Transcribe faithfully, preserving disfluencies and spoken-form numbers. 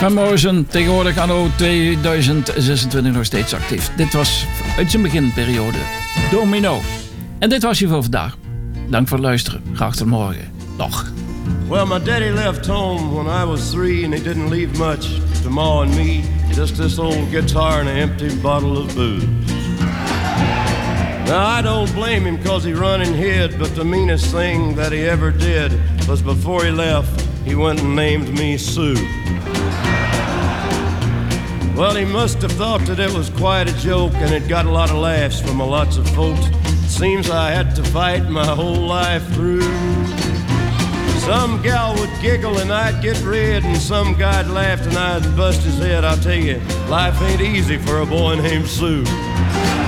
Van Morrison, tegenwoordig anno tweeduizend zesentwintig nog steeds actief. Dit was uit zijn beginperiode Domino. En dit was hij voor vandaag. Dank voor het luisteren. Graag tot morgen. Nog. Well, my daddy left home when I was three, and he didn't leave much to Ma and me. Just this old guitar and an empty bottle of booze. Now, I don't blame him cause he run and hid, but the meanest thing that he ever did was before he left, he went and named me Sue. Well, he must have thought that it was quite a joke, and it got a lot of laughs from a lots of folks. Seems I had to fight my whole life through. Some gal would giggle and I'd get red, and some guy'd laugh and I'd bust his head. I'll tell you, life ain't easy for a boy named Sue.